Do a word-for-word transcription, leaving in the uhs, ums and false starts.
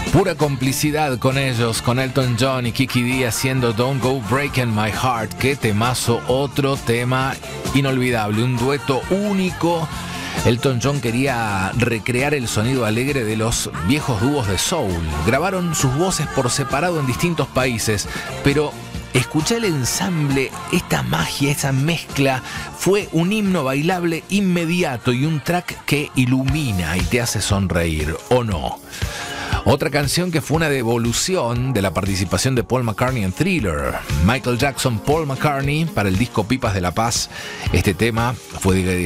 Pura complicidad con ellos, con Elton John y Kiki Dee haciendo Don't Go Breaking My Heart. Qué temazo, otro tema inolvidable, un dueto único. Elton John quería recrear el sonido alegre de los viejos dúos de soul. Grabaron sus voces por separado en distintos países, pero escuché el ensamble, esta magia, esa mezcla, fue un himno bailable inmediato y un track que ilumina y te hace sonreír, ¿o no? Otra canción que fue una devolución de la participación de Paul McCartney en Thriller. Michael Jackson, Paul McCartney, para el disco Pipas de la Paz. Este tema fue